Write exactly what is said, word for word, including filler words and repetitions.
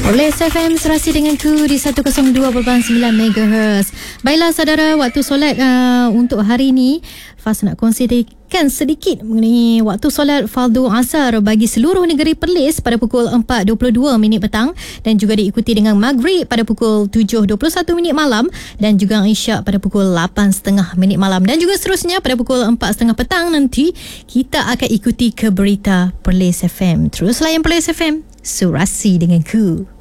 Perlis F M serasi dengan ku di seratus dua perpuluhan sembilan megahertz. Baiklah saudara, waktu solat uh, untuk hari ini Fas nak kongsikan sedikit mengenai waktu solat fardu asar bagi seluruh negeri Perlis pada pukul empat dua puluh dua minit petang dan juga diikuti dengan maghrib pada pukul tujuh dua puluh satu minit malam dan juga isyak pada pukul lapan tiga puluh minit malam dan juga seterusnya pada pukul empat tiga puluh petang nanti kita akan ikuti ke berita Perlis F M. Terus layan Perlis F M, surasi dengan ku.